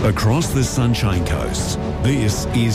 Across the Sunshine Coast, this is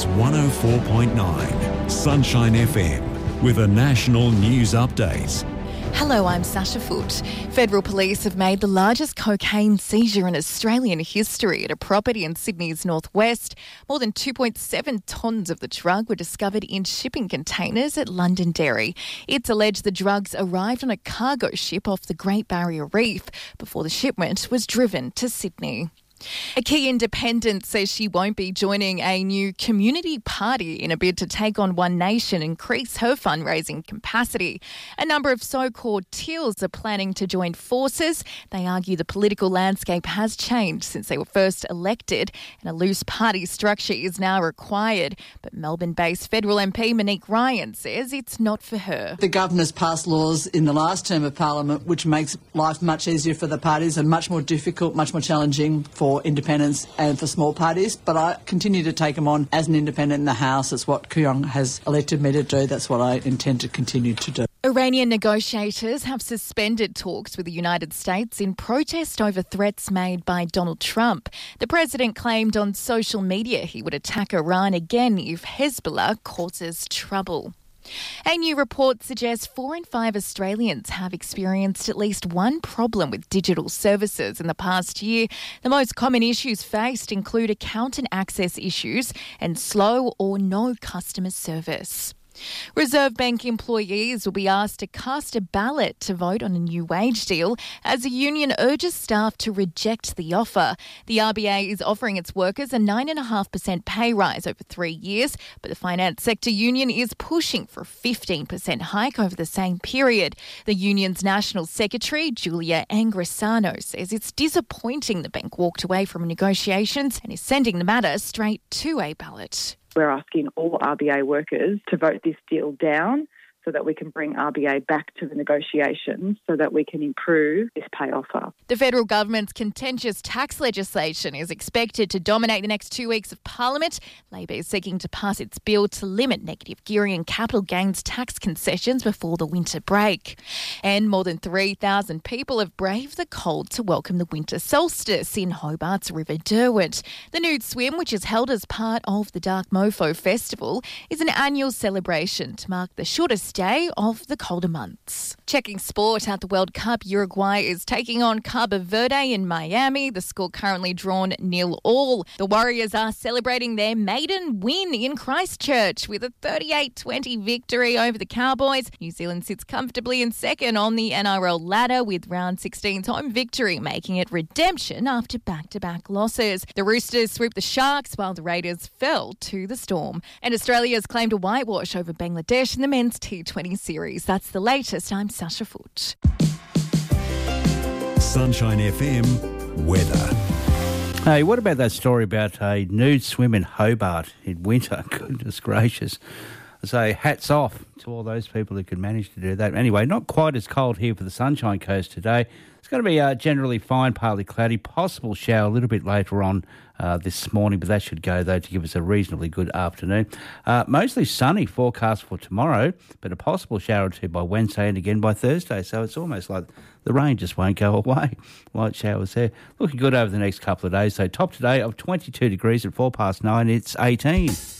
104.9 Sunshine FM with a national news update. Hello, I'm Sasha Foote. Federal police have made the largest cocaine seizure in Australian history at a property in Sydney's northwest. More than 2.7 tonnes of the drug were discovered in shipping containers at Londonderry. It's alleged the drugs arrived on a cargo ship off the Great Barrier Reef before the shipment was driven to Sydney. A key independent says she won't be joining a new community party in a bid to take on One Nation and increase her fundraising capacity. A number of so-called teals are planning to join forces. They argue the political landscape has changed since they were first elected and a loose party structure is now required. But Melbourne-based federal MP Monique Ryan says it's not for her. The Governor's passed laws in the last term of Parliament which makes life much easier for the parties and much more difficult, much more challenging for independents and for small parties, but I continue to take them on as an independent in the House. It's what Kooyong has elected me to do. That's what I intend to continue to do. Iranian negotiators have suspended talks with the United States in protest over threats made by Donald Trump. The president claimed on social media he would attack Iran again if Hezbollah causes trouble. A new report suggests 4 in 5 Australians have experienced at least one problem with digital services in the past year. The most common issues faced include account and access issues and slow or no customer service. Reserve Bank employees will be asked to cast a ballot to vote on a new wage deal as the union urges staff to reject the offer. The RBA is offering its workers a 9.5% pay rise over 3 years, but the finance sector union is pushing for a 15% hike over the same period. The union's national secretary, Julia Angrisano, says it's disappointing the bank walked away from negotiations and is sending the matter straight to a ballot. We're asking all RBA workers to vote this deal down so that we can bring RBA back to the negotiations so that we can improve this pay offer. The federal government's contentious tax legislation is expected to dominate the next 2 weeks of Parliament. Labor is seeking to pass its bill to limit negative gearing and capital gains tax concessions before the winter break. And more than 3,000 people have braved the cold to welcome the winter solstice in Hobart's River Derwent. The nude swim, which is held as part of the Dark Mofo Festival, is an annual celebration to mark the shortest day of the colder months. Checking sport at the World Cup, Uruguay is taking on Cabo Verde in Miami. The score currently drawn 0-0. The Warriors are celebrating their maiden win in Christchurch with a 38-20 victory over the Cowboys. New Zealand sits comfortably in second on the NRL ladder with round 16's home victory, making it redemption after back-to-back losses. The Roosters swooped the Sharks while the Raiders fell to the Storm. And Australia's claimed a whitewash over Bangladesh in the men's T20 series. That's the latest. I'm Sasha Foote. Sunshine FM weather. Hey, what about that story about a nude swim in Hobart in winter? Goodness gracious. I say hats off to all those people who could manage to do that. Anyway, not quite as cold here for the Sunshine Coast today. It's going to be generally fine, partly cloudy, possible shower a little bit later on this morning, but that should go, though, to give us a reasonably good afternoon. Mostly sunny forecast for tomorrow, but a possible shower or two by Wednesday and again by Thursday. So it's almost like the rain just won't go away. Light showers there. Looking good over the next couple of days. So top today of 22 degrees at 9:04. It's 18.